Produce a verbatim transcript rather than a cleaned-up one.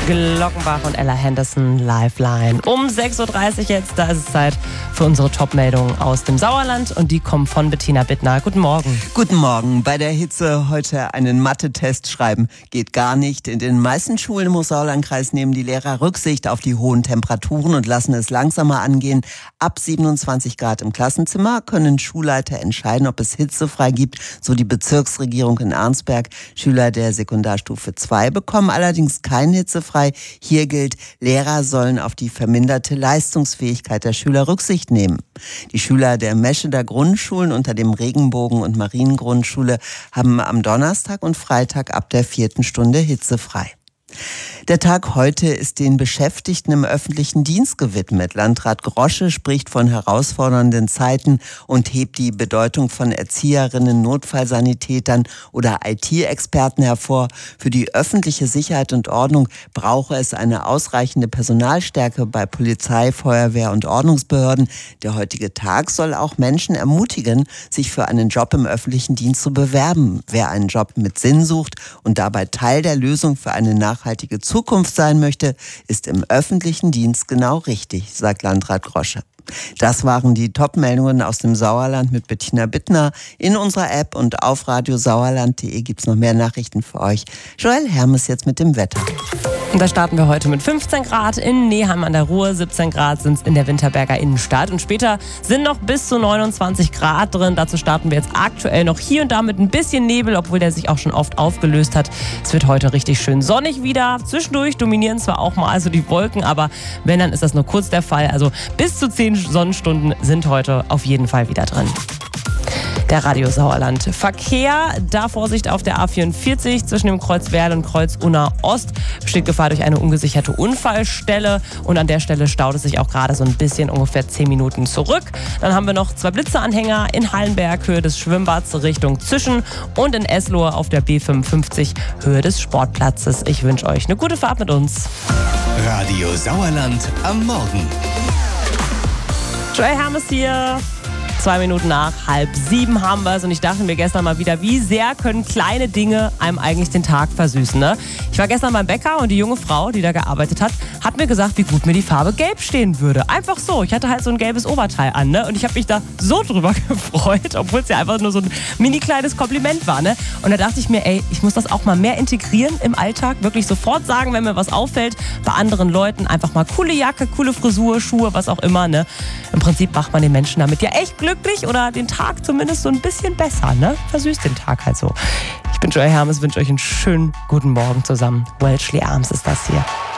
Glockenbach und Ella Henderson, Lifeline. Um sechs Uhr dreißig jetzt, da ist es Zeit für unsere Top-Meldungen aus dem Sauerland und die kommen von Bettina Bittner. Guten Morgen. Guten Morgen. Bei der Hitze heute einen Mathe-Test schreiben geht gar nicht. In den meisten Schulen im Sauerlandkreis nehmen die Lehrer Rücksicht auf die hohen Temperaturen und lassen es langsamer angehen. Ab siebenundzwanzig Grad im Klassenzimmer können Schulleiter entscheiden, ob es hitzefrei gibt, so die Bezirksregierung in Arnsberg. Schüler der Sekundarstufe zwei bekommen allerdings kein hitzefrei. Hier gilt, Lehrer sollen auf die verminderte Leistungsfähigkeit der Schüler Rücksicht nehmen. Die Schüler der Mescheder Grundschulen unter dem Regenbogen- und Mariengrundschule haben am Donnerstag und Freitag ab der vierten Stunde hitzefrei. Der Tag heute ist den Beschäftigten im öffentlichen Dienst gewidmet. Landrat Grosche spricht von herausfordernden Zeiten und hebt die Bedeutung von Erzieherinnen, Notfallsanitätern oder I T-Experten hervor. Für die öffentliche Sicherheit und Ordnung brauche es eine ausreichende Personalstärke bei Polizei, Feuerwehr und Ordnungsbehörden. Der heutige Tag soll auch Menschen ermutigen, sich für einen Job im öffentlichen Dienst zu bewerben. Wer einen Job mit Sinn sucht und dabei Teil der Lösung für eine nachhaltige Zukunft sein möchte, ist im öffentlichen Dienst genau richtig, sagt Landrat Grosche. Das waren die Top-Meldungen aus dem Sauerland mit Bettina Bittner. In unserer App und auf radiosauerland punkt de gibt es noch mehr Nachrichten für euch. Joel Hermes jetzt mit dem Wetter. Und da starten wir heute mit fünfzehn Grad in Neheim an der Ruhr, siebzehn Grad sind es in der Winterberger Innenstadt und später sind noch bis zu neunundzwanzig Grad drin. Dazu starten wir jetzt aktuell noch hier und da mit ein bisschen Nebel, obwohl der sich auch schon oft aufgelöst hat. Es wird heute richtig schön sonnig wieder. Zwischendurch dominieren zwar auch mal also die Wolken, aber wenn, dann ist das nur kurz der Fall. Also bis zu zehn Sonnenstunden sind heute auf jeden Fall wieder drin. Der Radio Sauerland. Verkehr, da Vorsicht auf der A vierundvierzig zwischen dem Kreuz Werl und Kreuz Unna Ost. Besteht Gefahr durch eine ungesicherte Unfallstelle und an der Stelle staut es sich auch gerade so ein bisschen, ungefähr zehn Minuten zurück. Dann haben wir noch zwei Blitzeanhänger in Hallenberg, Höhe des Schwimmbads Richtung Zischen und in Eslohe auf der B fünfundfünfzig, Höhe des Sportplatzes. Ich wünsche euch eine gute Fahrt mit uns. Radio Sauerland am Morgen. Joel Hermes hier. Zwei Minuten nach halb sieben haben wir es und ich dachte mir gestern mal wieder, wie sehr können kleine Dinge einem eigentlich den Tag versüßen, ne? Ich war gestern beim Bäcker und die junge Frau, die da gearbeitet hat, hat mir gesagt, wie gut mir die Farbe gelb stehen würde. Einfach so. Ich hatte halt so ein gelbes Oberteil an, ne? Und ich habe mich da so drüber gefreut, obwohl es ja einfach nur so ein mini kleines Kompliment war, ne? Und da dachte ich mir, ey, ich muss das auch mal mehr integrieren im Alltag. Wirklich sofort sagen, wenn mir was auffällt, bei anderen Leuten einfach mal coole Jacke, coole Frisur, Schuhe, was auch immer, ne? Im Prinzip macht man den Menschen damit ja echt glücklich oder den Tag zumindest so ein bisschen besser, ne? Versüßt den Tag halt so. Ich bin Joel Hermes, wünsche euch einen schönen guten Morgen zusammen. Welchley Arms ist das hier.